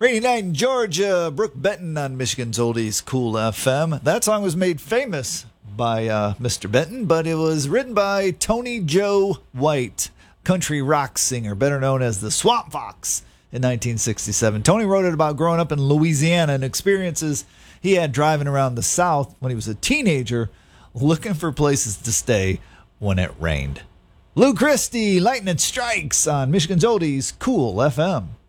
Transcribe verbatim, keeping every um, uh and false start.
Rainy night in Georgia. Brooke Benton on Michigan's Oldies Cool F M. That song was made famous by uh, Mister Benton, but it was written by Tony Joe White, country rock singer, better known as the Swamp Fox, in nineteen sixty-seven. Tony wrote it about growing up in Louisiana and experiences he had driving around the South when he was a teenager, looking for places to stay when it rained. Lou Christie, Lightning Strikes on Michigan's Oldies Cool F M.